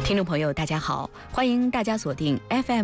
听众朋友，大家好，欢迎大家锁定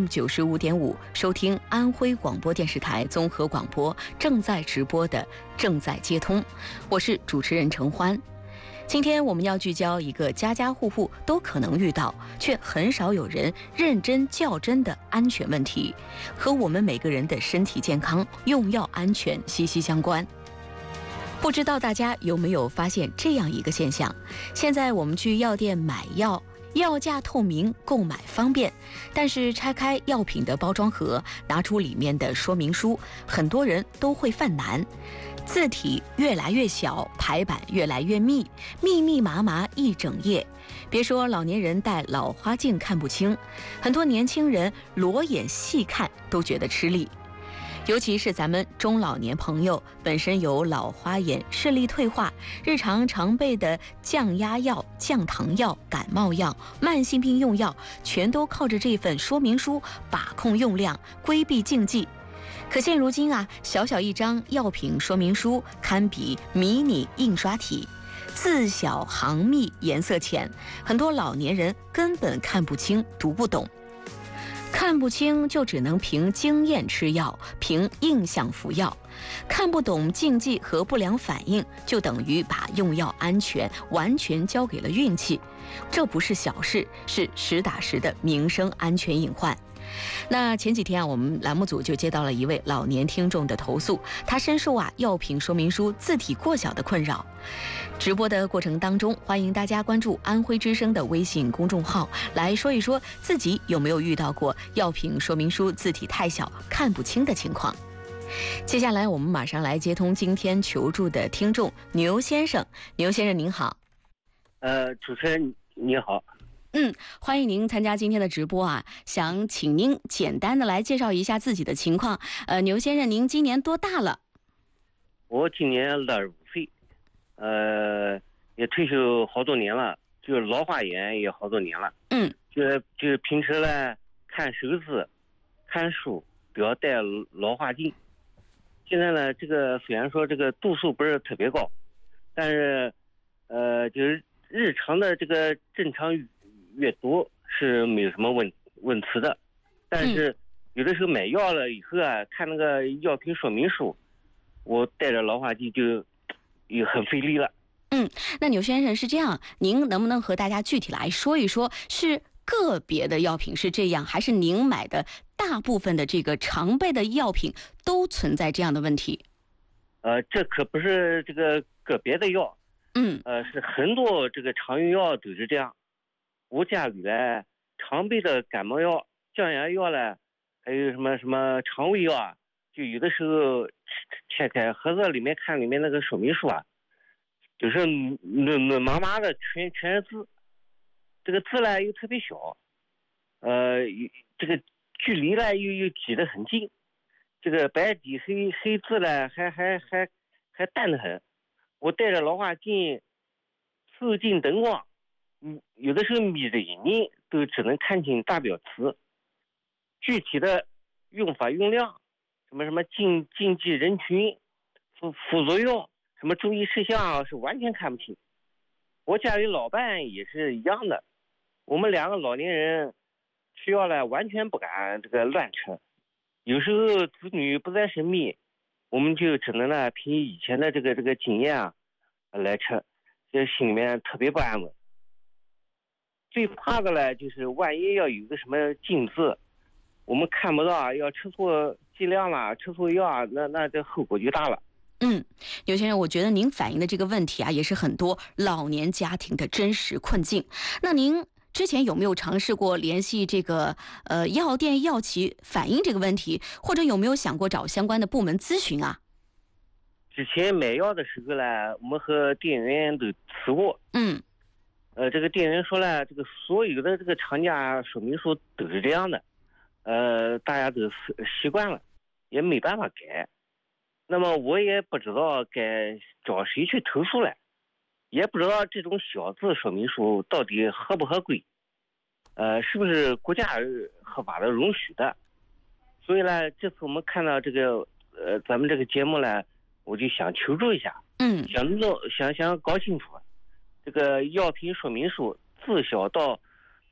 FM95.5，收听安徽广播电视台综合广播正在直播的《正在接通》，我是主持人程欢。今天我们要聚焦一个家家户户都可能遇到，却很少有人认真较真的安全问题，和我们每个人的身体健康、用药安全息息相关。不知道大家有没有发现这样一个现象？现在我们去药店买药，药价透明，购买方便，但是拆开药品的包装盒，拿出里面的说明书，很多人都会犯难。字体越来越小，排版越来越密，密密麻麻一整页。别说老年人戴老花镜看不清，很多年轻人裸眼细看都觉得吃力。尤其是咱们中老年朋友本身有老花眼、视力退化，日常常备的降压药、降糖药、感冒药、慢性病用药，全都靠着这份说明书把控用量，规避禁忌。可现如今啊，小小一张药品说明书堪比迷你印刷体，字小行密，颜色浅，很多老年人根本看不清、读不懂。看不清就只能凭经验吃药，凭印象服药；看不懂禁忌和不良反应，就等于把用药安全完全交给了运气。这不是小事，是实打实的民生安全隐患。那前几天啊，我们栏目组就接到了一位老年听众的投诉，他深受药品说明书字体过小的困扰。直播的过程当中，欢迎大家关注安徽之声的微信公众号，来说一说自己有没有遇到过药品说明书字体太小看不清的情况。接下来我们马上来接通今天求助的听众牛先生。牛先生您好。 主持人你好。 欢迎您参加今天的直播啊！想请您简单的来介绍一下自己的情况。牛先生，您今年多大了？ 我今年65岁，也退休好多年了，就是老花眼也好多年了。就是平时呢看手字、看书都要戴老花镜。现在呢，这个虽然说这个度数不是特别高，但是就是日常的这个正常阅读是没有什么问题的，但是有的时候买药了以后啊，看那个药品说明书，我戴着老花镜就也很费力了。 那牛先生是这样，您能不能和大家具体来说一说，是个别的药品是这样，还是您买的大部分的这个常备的药品都存在这样的问题？ 这可不是这个个别的药，是很多这个常用药都是这样。我家里呢，常备的感冒药、降压药呢，还有什么肠胃药啊，就有的时候拆开盒子里面看里面那个说明书啊，就是嫩麻麻的，全是字，这个字呢又特别小，这个距离呢又挤得很近，这个白底黑字呢还淡得很。我戴着老花镜，凑近灯光。有的时候眯着眼睛都只能看清大标词，具体的用法用量，什么禁忌人群、副作用、什么注意事项是完全看不清。我家里老伴也是一样的，我们两个老年人吃药呢完全不敢这个乱吃，有时候子女不在身边，我们就只能呢凭以前的这个经验啊来吃，这心里面特别不安稳。最怕的呢，就是万一要有个什么禁字，我们看不到啊，要吃错剂量了，吃错药啊，那这后果就大了。 牛先生，我觉得您反映的这个问题啊，也是很多老年家庭的真实困境。那您之前有没有尝试过联系这个药店药企反映这个问题，或者有没有想过找相关的部门咨询啊？ 之前买药的时候呢，我们和店员都吃过。这个店员说呢，这个所有的这个厂家说明书都是这样的，大家都习惯了，也没办法改。那么我也不知道该找谁去投诉了，也不知道这种小字说明书到底合不合规，是不是国家合法的容许的。所以呢，这次我们看到这个咱们这个节目呢，我就想求助一下，想搞清楚这个药品说明书字小到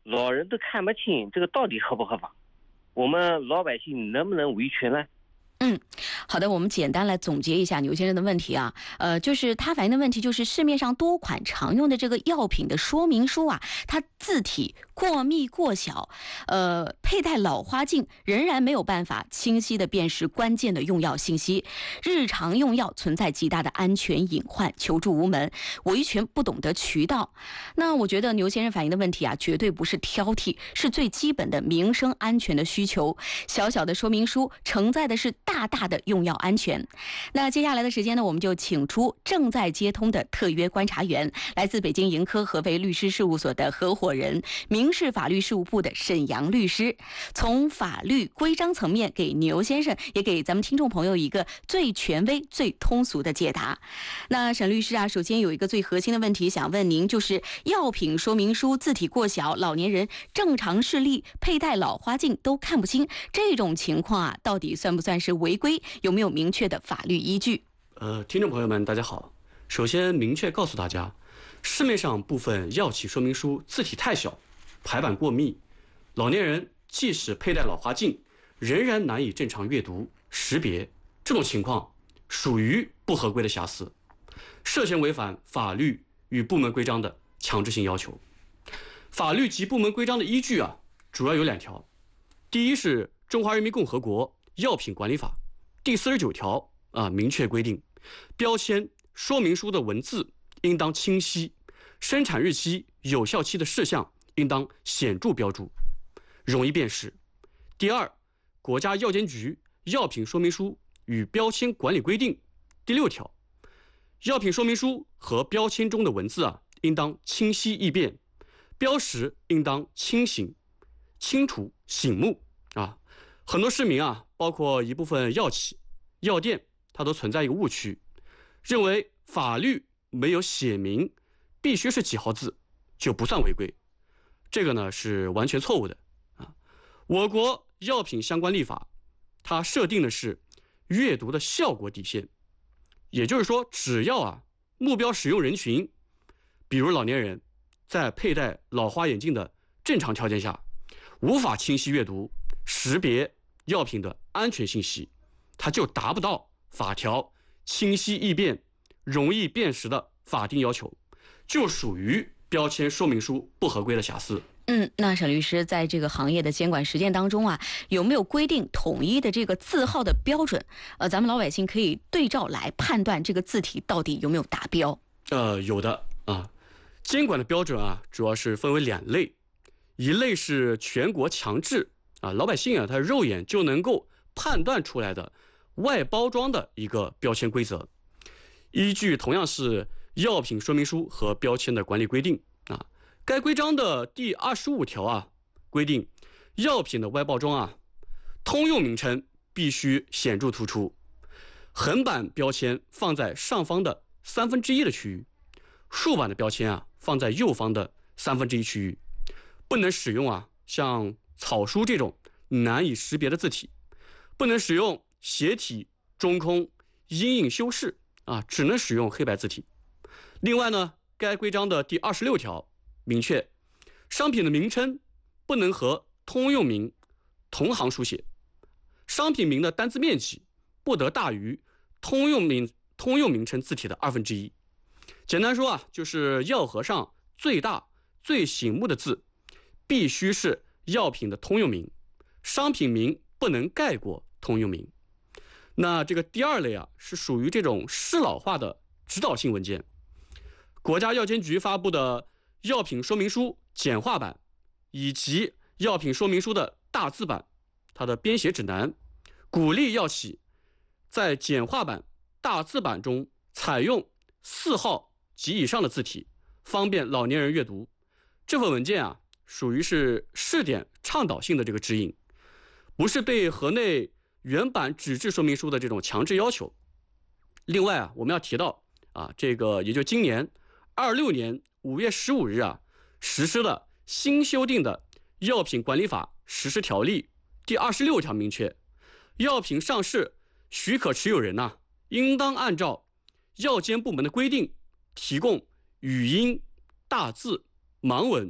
老人都看不清这个到底合不合法，我们老百姓能不能维权呢？ 好的，我们简单来总结一下牛先生的问题啊，就是他反映的问题就是市面上多款常用的这个药品的说明书啊，它字体过密过小，佩戴老花镜仍然没有办法清晰的辨识关键的用药信息，日常用药存在极大的安全隐患，求助无门，维权不懂得渠道。那我觉得牛先生反映的问题啊，绝对不是挑剔，是最基本的民生安全的需求。小小的说明书承载的是大大的用药安全。那接下来的时间呢，我们就请出正在接通的特约观察员，来自北京盈科合肥律师事务所的合伙人，民事法律事务部的沈阳律师，从法律规章层面给牛先生也给咱们听众朋友一个最权威最通俗的解答。那沈律师啊，首先有一个最核心的问题想问您，就是药品说明书字体过小，老年人正常视力佩戴老花镜都看不清，这种情况啊，到底算不算是违规？有没有明确的法律依据？ 听众朋友们大家好，首先明确告诉大家，市面上部分药企说明书字体太小，排版过密，老年人即使佩戴老花镜仍然难以正常阅读识别，这种情况属于不合规的瑕疵，涉嫌违反法律与部门规章的强制性要求。法律及部门规章的依据啊，主要有2条。第一是《中华人民共和国药品管理法》第49条明确规定，标签说明书的文字应当清晰，生产日期、有效期的事项应当显著标注，容易辨识。第二，国家药监局药品说明书与标签管理规定第6条，药品说明书和标签中的文字应当清晰易辨，标识应当清楚醒目很多市民包括一部分药企、药店，它都存在一个误区，认为法律没有写明必须是几号字就不算违规，这个呢是完全错误的我国药品相关立法，它设定的是阅读的效果底线，也就是说，只要目标使用人群，比如老年人，在佩戴老花眼镜的正常条件下，无法清晰阅读识别药品的安全信息，它就达不到法条清晰易辨、容易辨识的法定要求，就属于标签说明书不合规的瑕疵。 那沈律师在这个行业的监管实践当中有没有规定统一的这个字号的标准？咱们老百姓可以对照来判断这个字体到底有没有达标？ 有的监管的标准主要是分为2类，一类是全国强制老百姓他肉眼就能够判断出来的外包装的一个标签规则，依据同样是药品说明书和标签的管理规定该规章的第25条规定，药品的外包装通用名称必须显著突出，横版标签放在上方的1/3的区域，竖版的标签放在右方的1/3区域，不能使用像草书这种难以识别的字体，不能使用斜体、中空、阴影修饰只能使用黑白字体。另外呢，该规章的第26条明确，商品的名称不能和通用名同行书写，商品名的单字面积不得大于通用名称字体的1/2。简单说就是药盒上最大最醒目的字必须是药品的通用名，商品名不能盖过通用名。那这个第2类是属于这种适老化的指导性文件，国家药监局发布的药品说明书简化版以及药品说明书的大字版，它的编写指南鼓励药企在简化版、大字版中采用4号及以上的字体，方便老年人阅读。这份文件属于是试点倡导性的这个指引，不是对盒内原版纸质说明书的这种强制要求。另外我们要提到这个也就今年26年5月15日实施了新修订的药品管理法实施条例第26条，明确药品上市许可持有人应当按照药监部门的规定提供语音、大字、盲文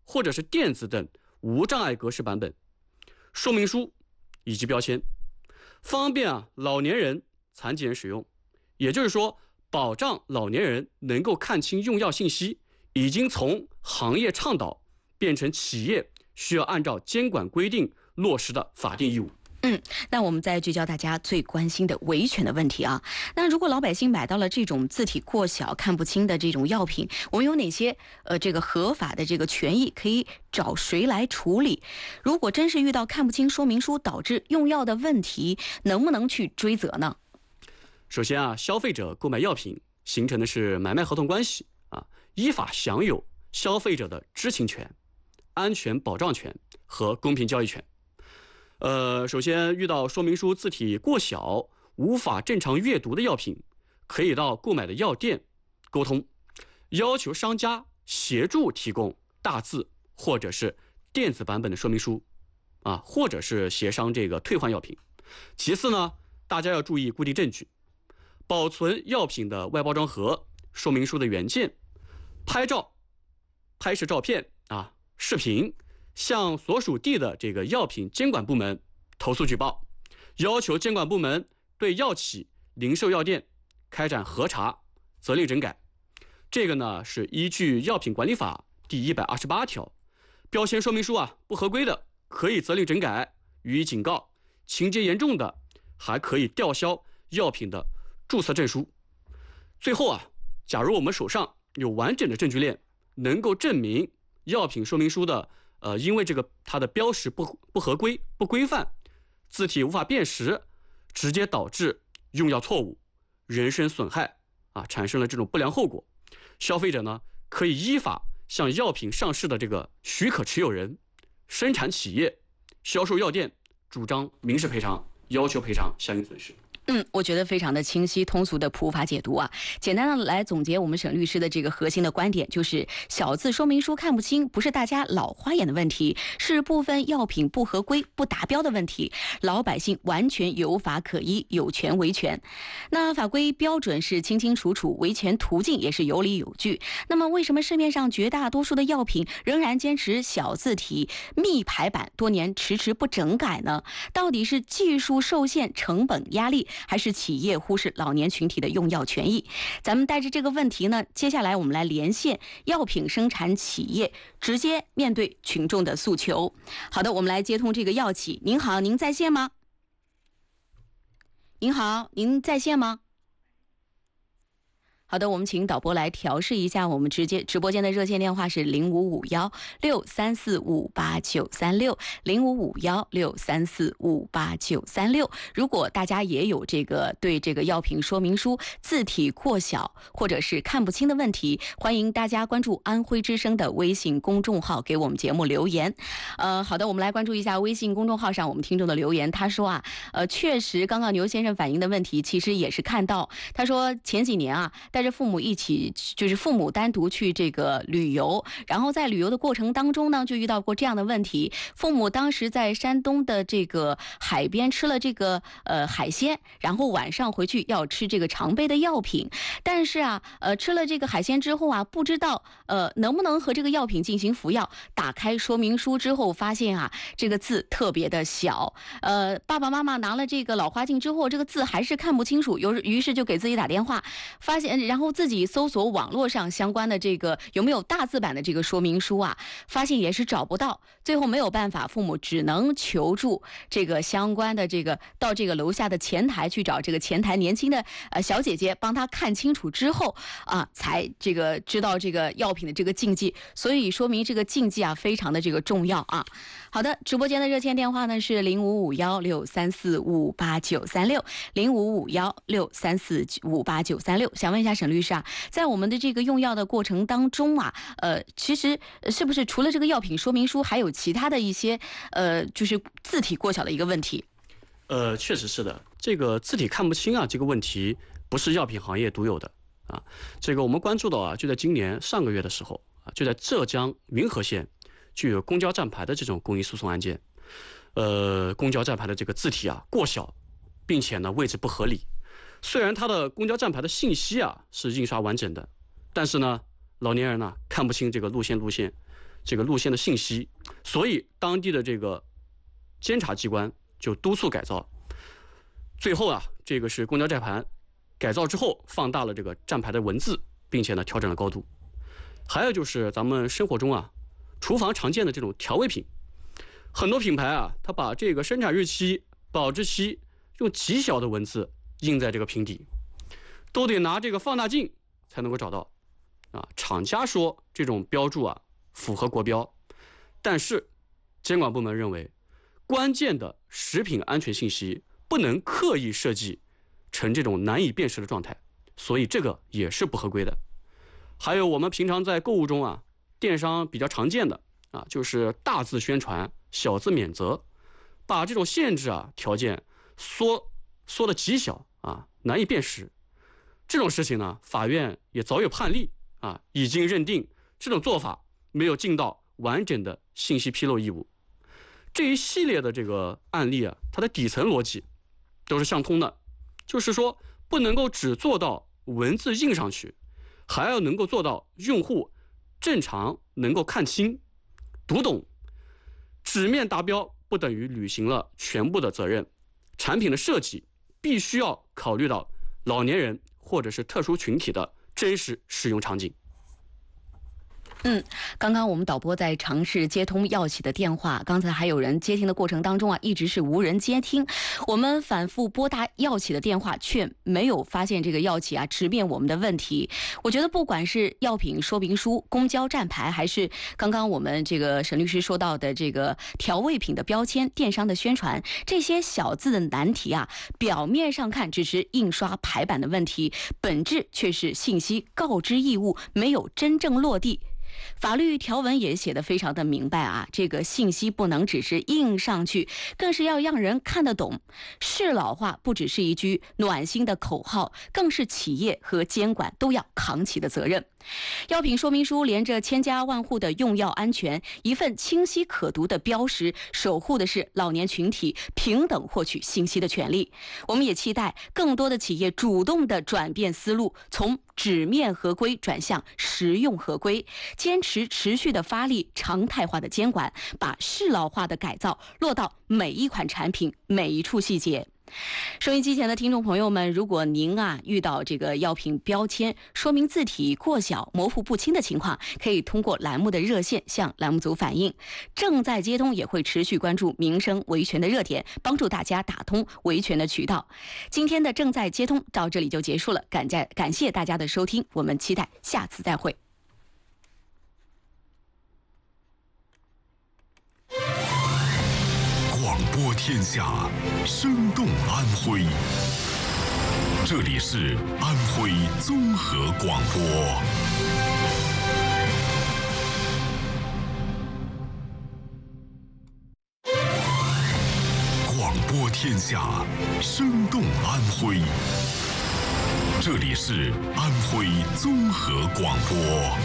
或者是电子等无障碍格式版本、说明书以及标签，方便老年人、残疾人使用。也就是说，保障老年人能够看清用药信息，已经从行业倡导变成企业需要按照监管规定落实的法定义务。 那我们再聚焦大家最关心的维权的问题啊。那如果老百姓买到了这种字体过小、看不清的这种药品，我们有哪些这个合法的这个权益可以找谁来处理？如果真是遇到看不清说明书导致用药的问题，能不能去追责呢？ 首先消费者购买药品形成的是买卖合同关系依法享有消费者的知情权、安全保障权和公平交易权。首先遇到说明书字体过小、无法正常阅读的药品，可以到购买的药店沟通，要求商家协助提供大字或者是电子版本的说明书或者是协商这个退换药品。其次呢，大家要注意固定证据，保存药品的外包装盒、说明书的原件，拍摄照片视频，向所属地的这个药品监管部门投诉举报，要求监管部门对药企、零售药店开展核查、责令整改。这个呢是依据药品管理法第128条，标签说明书不合规的，可以责令整改，予以警告；情节严重的，还可以吊销药品的注册证书。最后假如我们手上有完整的证据链，能够证明药品说明书的因为它的标识不合规、不规范，字体无法辨识，直接导致用药错误、人身损害产生了这种不良后果，消费者呢可以依法向药品上市的这个许可持有人、生产企业、销售药店主张民事赔偿，要求赔偿相应损失。 我觉得非常的清晰通俗的普法解读简单的来总结我们沈律师的这个核心的观点，就是小字说明书看不清不是大家老花眼的问题，是部分药品不合规不达标的问题，老百姓完全有法可依，有权维权。那法规标准是清清楚楚，维权途径也是有理有据。那么为什么市面上绝大多数的药品仍然坚持小字体密排版，多年迟迟不整改呢？到底是技术受限、成本压力，还是企业忽视老年群体的用药权益？咱们带着这个问题呢，接下来我们来连线药品生产企业，直接面对群众的诉求。好的，我们来接通这个药企。您好，您在线吗？您好，您在线吗？好的，我们请导播来调试一下，我们直播间的热线电话是0551-634589360，0551-6345896。如果大家也有对这个药品说明书字体过小或者是看不清的问题，欢迎大家关注安徽之声的微信公众号给我们节目留言。好的，我们来关注一下微信公众号上我们听众的留言。他说确实刚刚牛先生反映的问题其实也是看到，他说前几年带着父母一起，就是父母单独去这个旅游，然后在旅游的过程当中呢，就遇到过这样的问题。父母当时在山东的这个海边吃了这个海鲜，然后晚上回去要吃这个常备的药品，但是吃了这个海鲜之后不知道能不能和这个药品进行服药。打开说明书之后，发现这个字特别的小，爸爸妈妈拿了这个老花镜之后，这个字还是看不清楚，于是就给自己打电话，发现然后自己搜索网络上相关的这个有没有大字版的这个说明书发现也是找不到。最后没有办法，父母只能求助这个相关的到这个楼下的前台去找这个前台年轻的小姐姐帮他看清楚之后才知道这个药品的这个禁忌。所以说明这个禁忌非常的这个重要好的，直播间的热线电话呢是0551-634589360，0551-634589360。想问一下沈律师在我们的这个用药的过程当中其实是不是除了这个药品说明书，还有其他的一些就是字体过小的一个问题？ 确实是的，这个字体看不清这个问题不是药品行业独有的这个我们关注到就在今年上个月的时候就在浙江云和县就有公交站牌的这种公益诉讼案件。公交站牌的这个字体过小，并且呢位置不合理。虽然它的公交站牌的信息是印刷完整的，但是呢老年人看不清这个路线， 这个路线的信息，所以当地的这个监察机关就督促改造。最后啊，这个是公交站牌改造之后放大了这个站牌的文字，并且呢调整了高度。还有就是咱们生活中啊，厨房常见的这种调味品，很多品牌啊，它把这个生产日期、保质期用极小的文字印在这个瓶底，都得拿这个放大镜才能够找到。啊，厂家说这种标注啊符合国标，但是监管部门认为，关键的食品安全信息不能刻意设计成这种难以辨识的状态，所以这个也是不合规的。还有我们平常在购物中啊，电商比较常见的啊，就是大字宣传，小字免责，把这种限制啊条件缩的极小啊，难以辨识。这种事情呢，法院也早有判例啊，已经认定这种做法没有尽到完整的信息披露义务。这一系列的这个案例啊，它的底层逻辑都是相通的，就是说不能够只做到文字印上去，还要能够做到用户正常能够看清、读懂。纸面达标不等于履行了全部的责任，产品的设计必须要考虑到老年人或者是特殊群体的真实使用场景。 刚刚我们导播在尝试接通药企的电话，刚才还有人接听的过程当中啊，一直是无人接听。我们反复拨打药企的电话，却没有发现这个药企啊直面我们的问题。我觉得不管是药品说明书、公交站牌，还是刚刚我们这个沈律师说到的这个调味品的标签、电商的宣传，这些小字的难题啊，表面上看只是印刷排版的问题，本质却是信息告知义务没有真正落地。法律条文也写得非常的明白啊，这个信息不能只是印上去，更是要让人看得懂。适老化不只是一句暖心的口号，更是企业和监管都要扛起的责任。药品说明书连着千家万户的用药安全，一份清晰可读的标识，守护的是老年群体平等获取信息的权利。我们也期待更多的企业主动的转变思路，从纸面合规转向实用合规，坚持持续的发力，常态化的监管，把适老化的改造落到每一款产品每一处细节。收音机前的听众朋友们，如果您遇到这个药品标签说明字体过小、模糊不清的情况，可以通过栏目的热线向栏目组反映。正在接通也会持续关注民生维权的热点，帮助大家打通维权的渠道。今天的正在接通到这里就结束了，感谢大家的收听，我们期待下次再会。 广播天下，生动安徽。这里是安徽综合广播。广播天下，生动安徽。这里是安徽综合广播。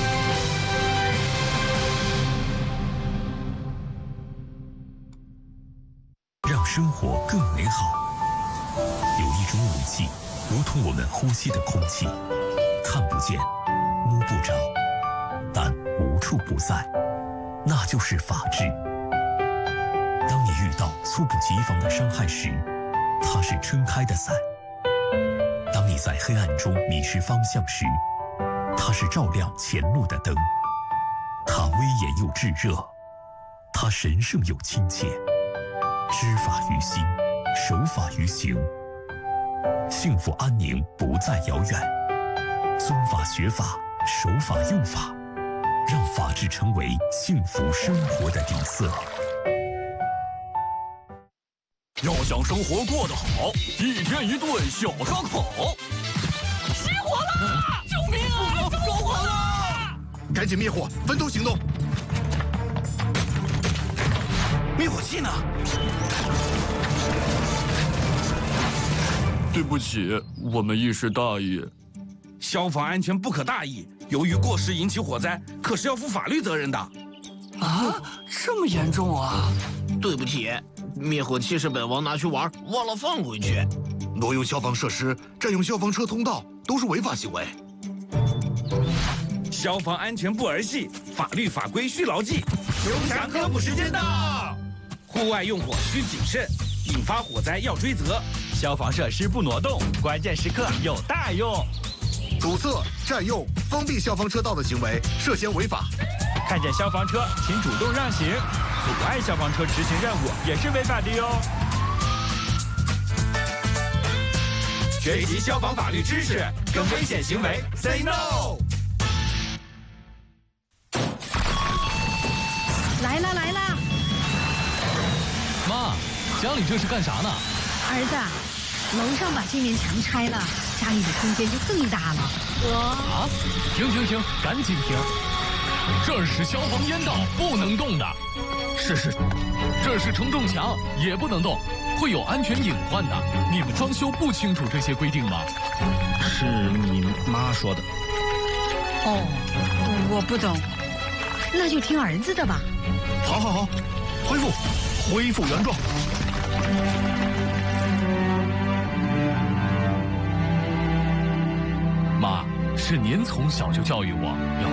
让生活更美好。有一种武器，如同我们呼吸的空气，看不见，摸不着，但无处不在，那就是法治。当你遇到猝不及防的伤害时，它是撑开的伞；当你在黑暗中迷失方向时，它是照亮前路的灯。它威严又炙热，它神圣又亲切。知法于心，守法于行，幸福安宁不再遥远。遵法学法，守法用法，让法治成为幸福生活的底色。 要想生活过得好，一天一顿小烧烤。失火了！救命啊！着火了！ 赶紧灭火，分头行动。灭火器呢？ 对不起，我们一时大意。 消防安全不可大意，由于过失引起火灾，可是要负法律责任的。 啊，这么严重啊！ 对不起，灭火器是本王拿去玩，忘了放回去。 挪用消防设施、占用消防车通道都是违法行为。 消防安全不儿戏，法律法规需牢记。 刘强科普时间到。 户外用火需谨慎，引发火灾要追责。 消防设施不挪动，关键时刻有大用。 堵塞、占用、封闭消防车道的行为涉嫌违法。 看见消防车，请主动让行。阻碍消防车执行任务也是违法的哟。学习消防法律知识，跟危险行为 say no。 来了来了！ 妈，家里这是干啥呢？ 儿子，楼上把这面墙拆了，家里的空间就更大了。 啊！停，赶紧停！这是消防烟道，不能动的。是，这是承重墙，也不能动，会有安全隐患的。你们装修不清楚这些规定吗？ 是你妈说的。 哦，我不懂，那就听儿子的吧。 好，恢复原状。 妈，是您从小就教育我要